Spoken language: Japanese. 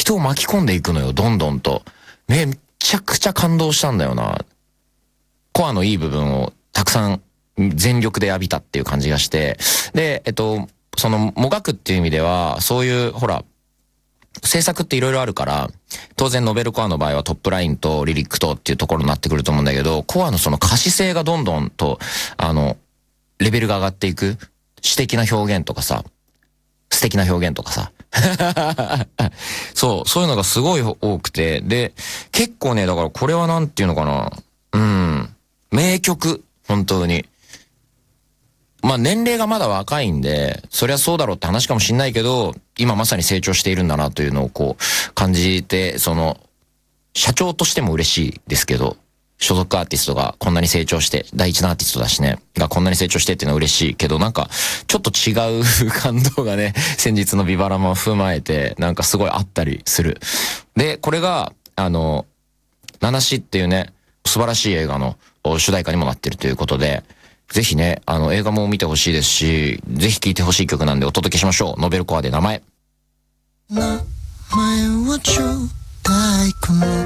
人を巻き込んでいくのよ、どんどんと。めちゃくちゃ感動したんだよな。コアのいい部分をたくさん全力で浴びたっていう感じがして。で、その、もがくっていう意味では、そういう、ほら、制作っていろいろあるから、当然ノベルコアの場合はトップラインとリリックとっていうところになってくると思うんだけど、コアのその歌詞性がどんどんと、レベルが上がっていく。詩的な表現とかさ、素敵な表現とかさ。そういうのがすごい多くて、で、結構ね、だからこれはなんていうのかな、名曲、本当に。まあ年齢がまだ若いんで、そりゃそうだろうって話かもしんないけど、今まさに成長しているんだなというのをこう感じて、その、社長としても嬉しいですけど、所属アーティストがこんなに成長して、第一のアーティストだしね、がこんなに成長してっていうのは嬉しいけど、なんか、ちょっと違う感動がね、先日のビバラマを踏まえて、なんかすごいあったりする。で、これが、ナナシっていうね、素晴らしい映画の主題歌にもなってるということで、ぜひね、映画も見てほしいですし、ぜひ聴いてほしい曲なんでお届けしましょう。ノベルコアで名前。名前はちょうだいかな。